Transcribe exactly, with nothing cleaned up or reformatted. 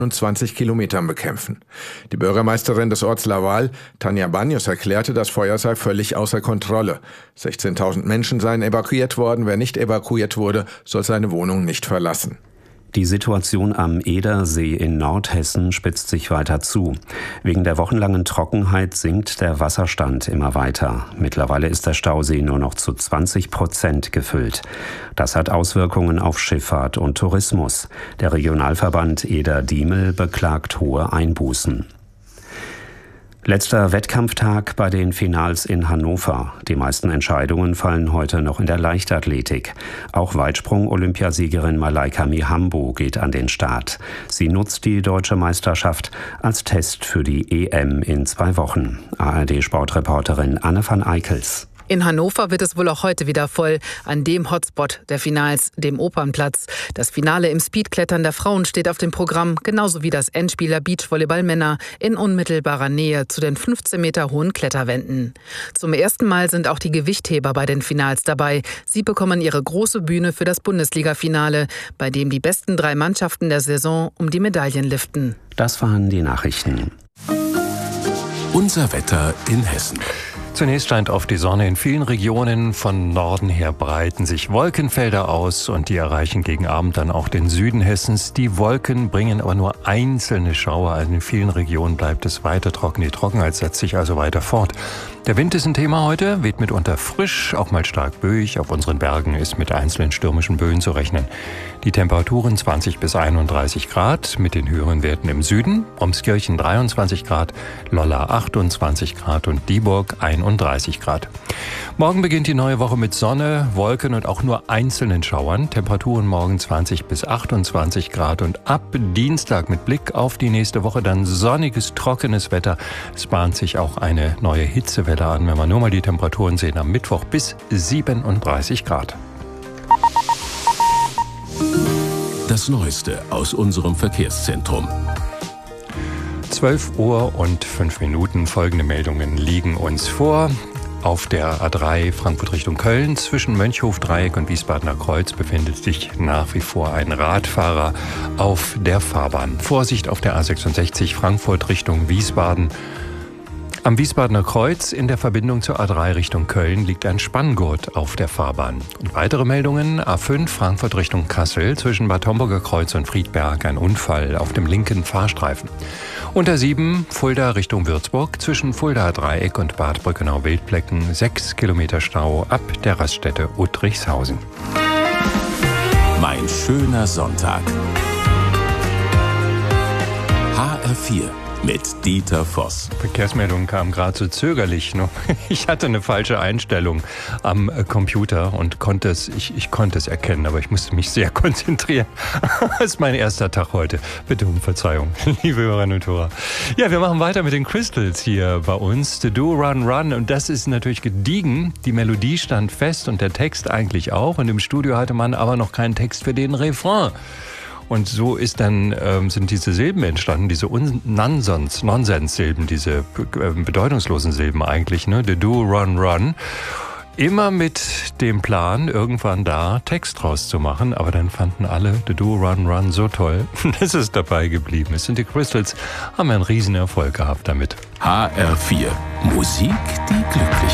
zwanzig Kilometern bekämpfen. Die Bürgermeisterin des Orts Laval, Tanja Baños, erklärte, das Feuer sei völlig außer Kontrolle. sechzehntausend Menschen seien evakuiert worden. Wer nicht evakuiert wurde, soll seine Wohnung nicht verlassen. Die Situation am Edersee in Nordhessen spitzt sich weiter zu. Wegen der wochenlangen Trockenheit sinkt der Wasserstand immer weiter. Mittlerweile ist der Stausee nur noch zu zwanzig Prozent gefüllt. Das hat Auswirkungen auf Schifffahrt und Tourismus. Der Regionalverband Eder-Diemel beklagt hohe Einbußen. Letzter Wettkampftag bei den Finals in Hannover. Die meisten Entscheidungen fallen heute noch in der Leichtathletik. Auch Weitsprung-Olympiasiegerin Malaika Mihambo geht an den Start. Sie nutzt die deutsche Meisterschaft als Test für die E M in zwei Wochen. A R D-Sportreporterin Anne van Eickels. In Hannover wird es wohl auch heute wieder voll, an dem Hotspot der Finals, dem Opernplatz. Das Finale im Speedklettern der Frauen steht auf dem Programm, genauso wie das Endspiel der Beachvolleyball-Männer in unmittelbarer Nähe zu den fünfzehn Meter hohen Kletterwänden. Zum ersten Mal sind auch die Gewichtheber bei den Finals dabei. Sie bekommen ihre große Bühne für das Bundesliga-Finale, bei dem die besten drei Mannschaften der Saison um die Medaillen liften. Das waren die Nachrichten. Unser Wetter in Hessen. Zunächst scheint oft die Sonne in vielen Regionen. Von Norden her breiten sich Wolkenfelder aus und die erreichen gegen Abend dann auch den Süden Hessens. Die Wolken bringen aber nur einzelne Schauer. Also in vielen Regionen bleibt es weiter trocken. Die Trockenheit setzt sich also weiter fort. Der Wind ist ein Thema heute, weht mitunter frisch, auch mal stark böig. Auf unseren Bergen ist mit einzelnen stürmischen Böen zu rechnen. Die Temperaturen zwanzig bis einunddreißig Grad mit den höheren Werten im Süden. Bromskirchen dreiundzwanzig Grad, Lolla achtundzwanzig Grad und Dieburg einunddreißig Grad. Morgen beginnt die neue Woche mit Sonne, Wolken und auch nur einzelnen Schauern. Temperaturen morgen zwanzig bis achtundzwanzig Grad und ab Dienstag mit Blick auf die nächste Woche dann sonniges, trockenes Wetter. Es bahnt sich auch eine neue Hitzewelle an, wenn wir nur mal die Temperaturen sehen, am Mittwoch bis siebenunddreißig Grad. Das Neueste aus unserem Verkehrszentrum. zwölf Uhr und fünf Minuten. Folgende Meldungen liegen uns vor. Auf der A drei Frankfurt Richtung Köln zwischen Mönchhof-Dreieck und Wiesbadener Kreuz befindet sich nach wie vor ein Radfahrer auf der Fahrbahn. Vorsicht auf der A sechsundsechzig Frankfurt Richtung Wiesbaden. Am Wiesbadener Kreuz in der Verbindung zur A drei Richtung Köln liegt ein Spanngurt auf der Fahrbahn. Und weitere Meldungen: A fünf Frankfurt Richtung Kassel zwischen Bad Homburger Kreuz und Friedberg ein Unfall auf dem linken Fahrstreifen. Und A sieben Fulda Richtung Würzburg zwischen Fuldaer Dreieck und Bad Brückenau-Wildplecken sechs Kilometer Stau ab der Raststätte Uttrichshausen. Mein schöner Sonntag. H R vier. Mit Dieter Voss. Verkehrsmeldung kam gerade so zögerlich. Ich hatte eine falsche Einstellung am Computer und konnte es, ich, ich konnte es erkennen, aber ich musste mich sehr konzentrieren. Das ist mein erster Tag heute. Bitte um Verzeihung, liebe Hörerinnen und Hörer. Ja, wir machen weiter mit den Crystals hier bei uns. To Do, Run, Run. Und das ist natürlich gediegen. Die Melodie stand fest und der Text eigentlich auch. Und im Studio hatte man aber noch keinen Text für den Refrain. Und so ist dann, ähm, sind diese Silben entstanden, diese Nonsens, Nonsens-Silben, diese äh, bedeutungslosen Silben eigentlich, ne? The Do, Run, Run. Immer mit dem Plan, irgendwann da Text draus zu machen. Aber dann fanden alle The Do, Run, Run so toll, dass es dabei geblieben ist. Und die Crystals haben einen riesen Erfolg gehabt damit. H R vier. Musik, die glücklich